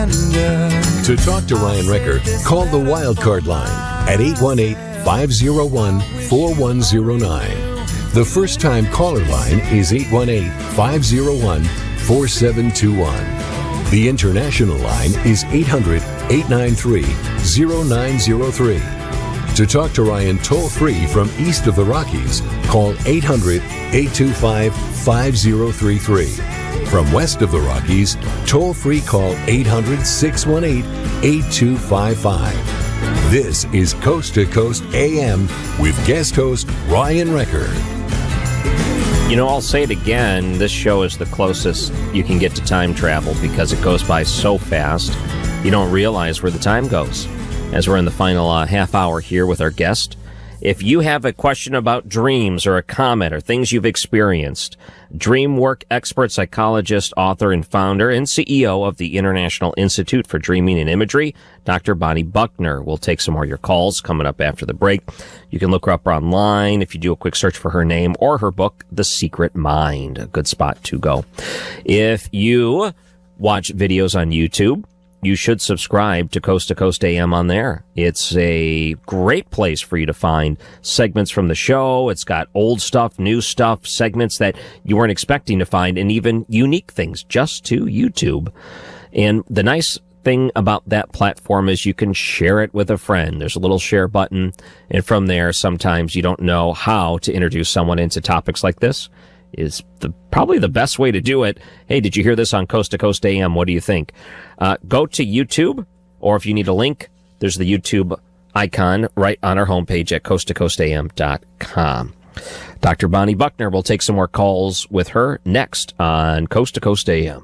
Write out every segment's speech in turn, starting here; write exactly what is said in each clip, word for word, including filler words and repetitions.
To talk to Ryan Recker, call the Wildcard line at eight one eight, five oh one, four one oh nine. The first-time caller line is eight one eight, five oh one, four seven two one. The international line is eight hundred, eight nine three, oh nine oh three. To talk to Ryan toll-free from east of the Rockies, call eight hundred, eight two five, five oh three three. From west of the Rockies, toll-free call eight hundred, six one eight, eight two five five. This is Coast to Coast A M with guest host Ryan Recker. You know, I'll say it again, this show is the closest you can get to time travel because it goes by so fast, you don't realize where the time goes. As we're in the final uh, half hour here with our guest, if you have a question about dreams or a comment or things you've experienced, DreamWork expert psychologist, author, and founder and C E O of the International Institute for Dreaming and Imagery, Doctor Bonnie Buckner, will take some more of your calls coming up after the break. You can look her up online if you do a quick search for her name or her book, The Secret Mind. A good spot to go. If you watch videos on YouTube, you should subscribe to Coast to Coast A M on there. It's a great place for you to find segments from the show. It's got old stuff, new stuff, segments that you weren't expecting to find, and even unique things just to YouTube. And the nice thing about that platform is you can share it with a friend. There's a little share button, and from there, sometimes you don't know how to introduce someone into topics like this. Is the probably the best way to do it. Hey, did you hear this on Coast to Coast A M? What do you think? Uh, go to YouTube, or if you need a link, there's the YouTube icon right on our homepage at coast to coast a m dot com. Doctor Bonnie Buckner will take some more calls with her next on Coast to Coast A M.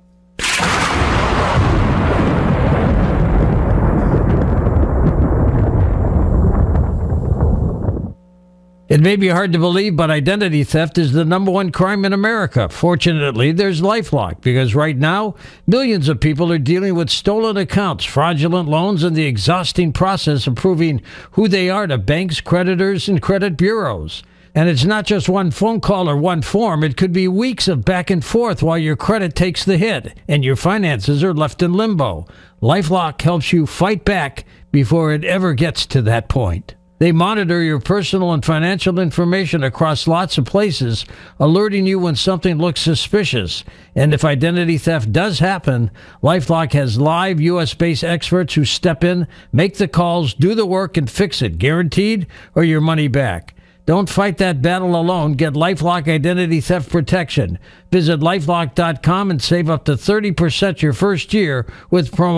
It may be hard to believe, but identity theft is the number one crime in America. Fortunately, there's LifeLock, because right now, millions of people are dealing with stolen accounts, fraudulent loans, and the exhausting process of proving who they are to banks, creditors, and credit bureaus. And it's not just one phone call or one form. It could be weeks of back and forth while your credit takes the hit and your finances are left in limbo. LifeLock helps you fight back before it ever gets to that point. They monitor your personal and financial information across lots of places, alerting you when something looks suspicious. And if identity theft does happen, LifeLock has live U S-based experts who step in, make the calls, do the work, and fix it, guaranteed, or your money back. Don't fight that battle alone. Get LifeLock Identity Theft Protection. Visit lifelock dot com and save up to thirty percent your first year with promo